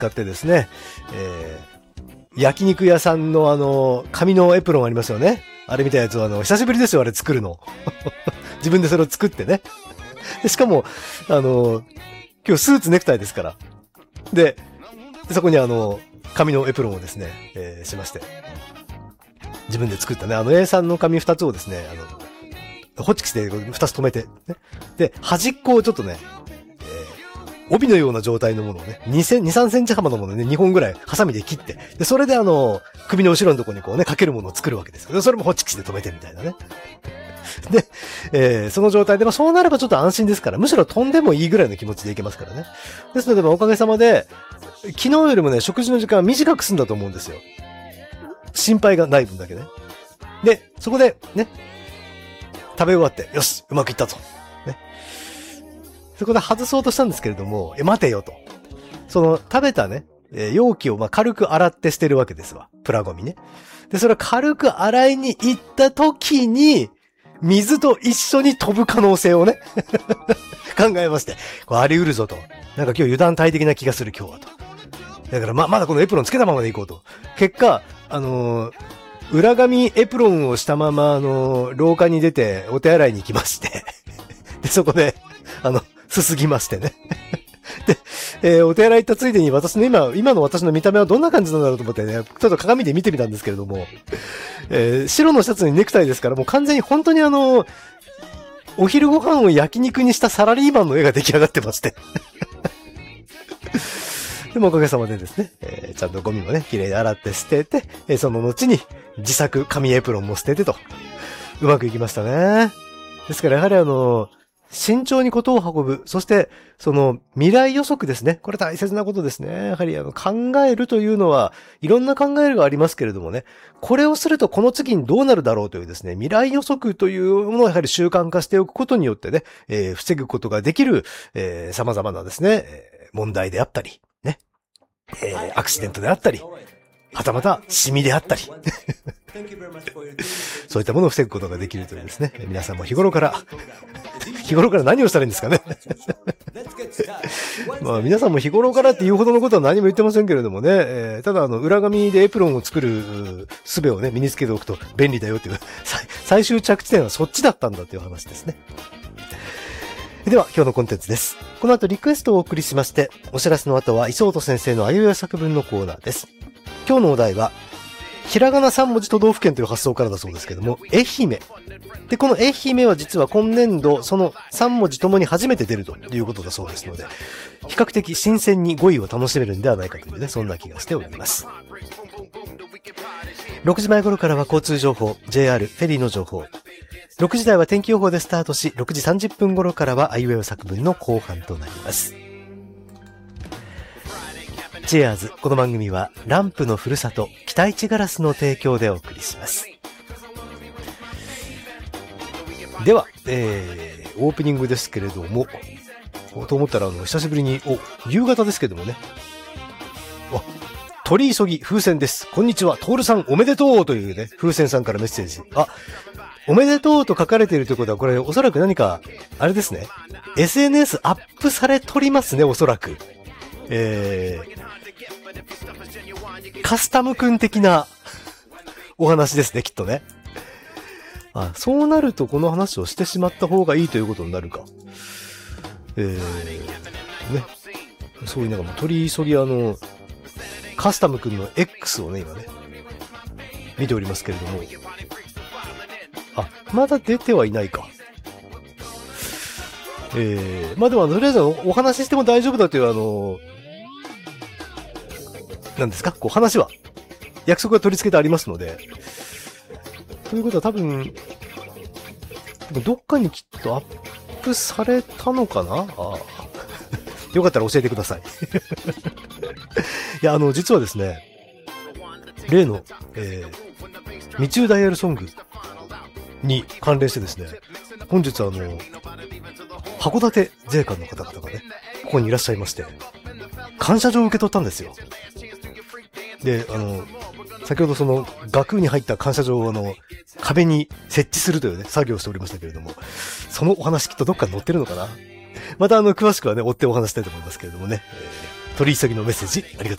使ってですね、焼肉屋さんの紙のエプロンありますよね。あれみたいなやつを久しぶりですよ、あれ作るの。自分でそれを作ってね。でしかも、今日スーツネクタイですから。で、そこに紙のエプロンをですね、しまして。自分で作ったね、A3 の紙2つをですね、ホチキスで2つ止めて、ね。で、端っこをちょっとね、帯のような状態のものをね、2、3センチ幅のものをね、2本ぐらいハサミで切って、で、それで首の後ろのところにこうね、かけるものを作るわけですけど、それもホチキスで止めてみたいなね。で、その状態で、そうなればちょっと安心ですから、むしろ飛んでもいいぐらいの気持ちでいけますからね。ですので、おかげさまで、昨日よりもね、食事の時間は短く済んだと思うんですよ。心配がない分だけね。で、そこで、ね、食べ終わって、よし、うまくいったと。ね。そこで外そうとしたんですけれども、待てよと。食べたね、容器を軽く洗って捨てるわけですわ。プラゴミね。で、それを軽く洗いに行った時に、水と一緒に飛ぶ可能性をね、考えまして、あり得るぞと。なんか今日油断大敵な気がする今日はと。だからまだこのエプロンつけたままでいこうと。結果、裏紙エプロンをしたまま、廊下に出てお手洗いに行きまして、で、そこで、すすぎましてね。で、お手洗い行ったついでに今の私の見た目はどんな感じなんだろうと思ってね、ちょっと鏡で見てみたんですけれども、白のシャツにネクタイですから、もう完全に本当にお昼ご飯を焼肉にしたサラリーマンの絵が出来上がってまして。でもおかげさまでですね、ちゃんとゴミもね、綺麗に洗って捨てて、その後に自作紙エプロンも捨ててと、うまくいきましたね。ですからやはり慎重にことを運ぶ。そして、未来予測ですね。これ大切なことですね。やはり考えるというのは、いろんな考えるがありますけれどもね。これをするとこの次にどうなるだろうというですね、未来予測というものをやはり習慣化しておくことによってね、防ぐことができる、様々なですね、問題であったり、ね。アクシデントであったり、はたまたシミであったり。そういったものを防ぐことができるというですね。皆さんも日頃から何をしたらいいんですかね。皆さんも日頃からっていうほどのことは何も言ってませんけれどもね。ただ裏紙でエプロンを作る術をね、身につけておくと便利だよっていう、最終着地点はそっちだったんだっていう話ですね。では、今日のコンテンツです。この後リクエストをお送りしまして、お知らせの後は磯本先生のあいうえお作文のコーナーです。今日のお題は、ひらがな3文字都道府県という発想からだそうですけども、愛媛。で、この愛媛は実は今年度、その3文字ともに初めて出るということだそうですので、比較的新鮮に語彙を楽しめるんではないかというね、そんな気がしております。6時前頃からは交通情報、JR フェリーの情報。6時台は天気予報でスタートし、6時30分頃からはあいうえお作文の後半となります。チェアーズ、この番組はランプのふるさと北市ガラスの提供でお送りします。では、オープニングですけれども、と思ったら久しぶりに夕方ですけどもね、取り急ぎ風船です。こんにちは、トールさんおめでとうというね、風船さんからメッセージ。おめでとうと書かれているということは、これおそらく何かあれですね、SNS アップされとりますね、おそらく。カスタムくん的なお話ですね、きっとね。そうなるとこの話をしてしまった方がいいということになるか。ね。そういうなんかもう取り急ぎカスタムくんの X をね、今ね、見ておりますけれども。まだ出てはいないか。でもとりあえずお話ししても大丈夫だというなんですか、話は約束が取り付けてありますので、ということは多分どっかにきっとアップされたのかな。よかったら教えてください。いや実はですね、例の道中ダイヤルソングに関連してですね、本日函館税関の方々がね、ここにいらっしゃいまして、感謝状を受け取ったんですよ。で、先ほどその額に入った感謝状を壁に設置するというね、作業をしておりましたけれども、そのお話きっとどっかに載ってるのかな。また詳しくはね、追ってお話したいと思いますけれどもね、取り急ぎのメッセージありがとうございます。